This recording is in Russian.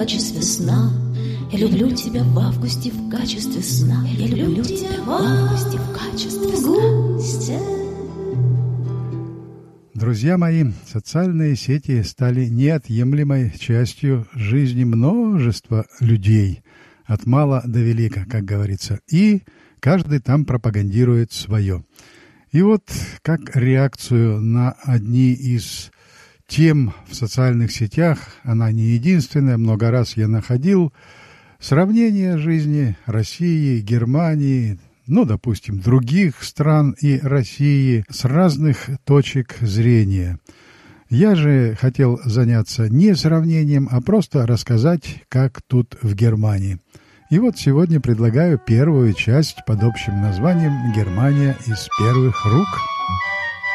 качестве сна. Я люблю тебя в августе в качестве сна. Я люблю тебя в августе в качестве сна. Друзья мои, социальные сети стали неотъемлемой частью жизни множества людей, от мала до велика, как говорится, и каждый там пропагандирует свое. И вот как реакцию на одни из тем в социальных сетях, она не единственная, много раз я находил, сравнение жизни России, Германии, допустим, других стран и России с разных точек зрения. Я же хотел заняться не сравнением, а просто рассказать, как тут в Германии. И вот сегодня предлагаю первую часть под общим названием «Германия из первых рук».